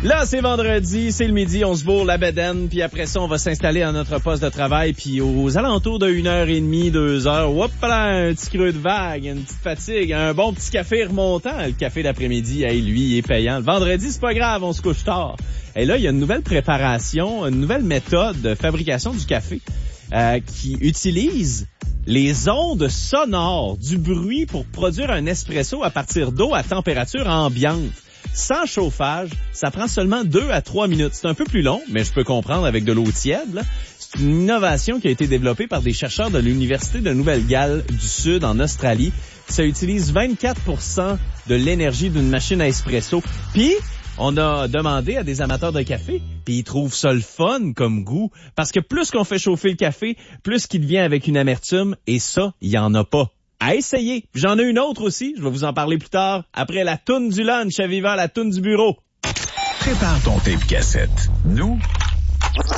Là, c'est vendredi, c'est le midi, on se bourre la bedaine, puis après ça, on va s'installer à notre poste de travail, puis aux alentours de 1h30, 2h, hop là, un petit creux de vague, une petite fatigue, un bon petit café remontant. Le café d'après-midi, hey, lui, il est payant. Le vendredi, c'est pas grave, on se couche tard. Et là, il y a une nouvelle préparation, une nouvelle méthode de fabrication du café qui utilise les ondes sonores du bruit pour produire un espresso à partir d'eau à température ambiante. Sans chauffage, ça prend seulement 2 à 3 minutes. C'est un peu plus long, mais je peux comprendre avec de l'eau tiède, là. C'est une innovation qui a été développée par des chercheurs de l'Université de Nouvelle-Galles du Sud en Australie. Ça utilise 24% de l'énergie d'une machine à espresso. Puis, on a demandé à des amateurs de café, puis ils trouvent ça le fun comme goût, parce que plus qu'on fait chauffer le café, plus qu'il devient avec une amertume, et ça, il y en a pas. À essayer. J'en ai une autre aussi, je vais vous en parler plus tard, après la toune du lunch à Viva, la toune du bureau. Prépare ton tape cassette. Nous,